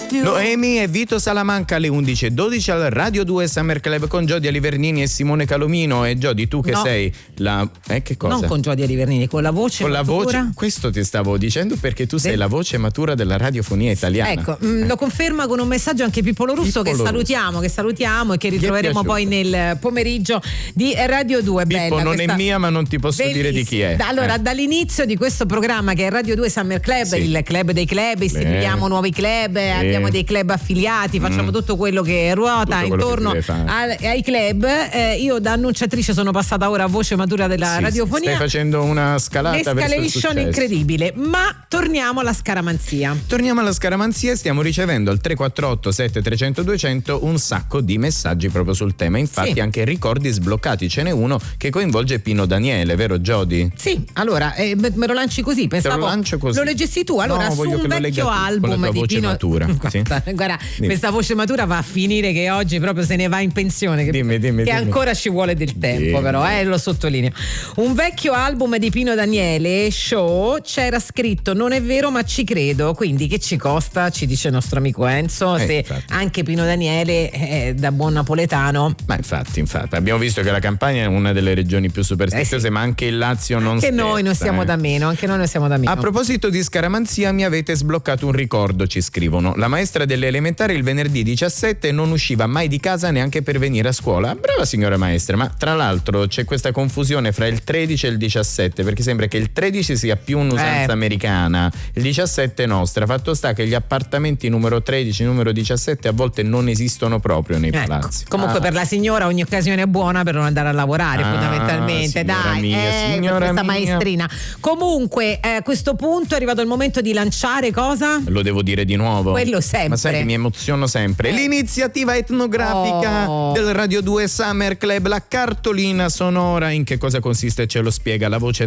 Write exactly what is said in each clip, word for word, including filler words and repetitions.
Noemi e Vito Salamanca alle undici e dodici al Radio due Summer Club con Giodia Livernini e Simone Calomino. E Giodi, tu che no. sei la eh, che cosa? Non con Giodia Livernini, con la voce con matura. La voce, questo ti stavo dicendo perché tu sei De... la voce matura della radiofonia italiana. Ecco, mh, lo conferma con un messaggio anche Pippolo Russo, Pippolo che salutiamo, Russo. che salutiamo e che ritroveremo poi nel pomeriggio di Radio due. Pippo, Bella, non questa... è mia, ma non ti posso Bellissima. dire di chi è. Allora, eh. dall'inizio di questo programma che è Radio due Summer Club, sì. il club dei club, istituiamo Beh. nuovi club, Beh. abbiamo dei club affiliati, facciamo mm. tutto quello che ruota tutto intorno che a, ai club. Eh, io da annunciatrice sono passata ora a voce matura della sì, radiofonia. Stai facendo una scalata verso il successo. Incredibile, ma torniamo alla scaramanzia. Torniamo alla scaramanzia e stiamo ricevendo al tre quattro otto sette tre zero zero due zero zero un sacco di messaggi proprio sul tema. Infatti sì. anche ricordi sbloccati, ce n'è uno che coinvolge Pino Daniele, vero Giodi? Sì, allora eh, me lo lanci così, pensavo Te lo lancio così. Lo leggessi tu, allora no, su un vecchio album di Pino matura. Guarda, sì. guarda questa voce matura va a finire che oggi proprio se ne va in pensione, che, dimmi, dimmi, che dimmi. ancora ci vuole del tempo, dimmi. però eh, lo sottolineo. Un vecchio album di Pino Daniele, Show, c'era scritto non è vero ma ci credo, quindi che ci costa, ci dice il nostro amico Enzo, eh, se infatti. anche Pino Daniele eh, da buon napoletano. Ma infatti, infatti, abbiamo visto che la Campania è una delle regioni più superstiziose, eh sì. ma anche il Lazio non anche sterza, noi non siamo eh. da meno, anche noi non siamo da meno. A proposito di scaramanzia, mi avete sbloccato un ricordo, ci scrivono. La maestra delle elementari il venerdì diciassette non usciva mai di casa neanche per venire a scuola. Brava signora maestra, ma tra l'altro c'è questa confusione fra il tredici e il diciassette, perché sembra che il tredici sia più un'usanza eh. americana, il diciassette è nostra. Fatto sta che gli appartamenti numero tredici, numero diciassette a volte non esistono proprio nei ecco. palazzi. Comunque ah. per la signora ogni occasione è buona per non andare a lavorare, ah, fondamentalmente, dai, mia, eh, signora questa mia. maestrina. Comunque eh, a questo punto è arrivato il momento di lanciare cosa? Lo devo dire di nuovo. Quello sempre. Ma sai che mi emoziono sempre. Eh. L'iniziativa etnografica oh. del Radio due Summer Club, la cartolina sonora. In che cosa consiste? Ce lo spiega la voce.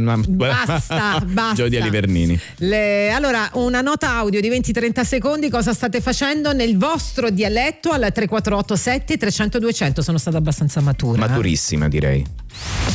Basta, basta. Giodia Livernini. Le, allora, una nota audio di venti trenta secondi. Cosa state facendo nel vostro dialetto al tre quattro otto sette tre zero zero due zero zero? Sono stata abbastanza matura. Maturissima, direi.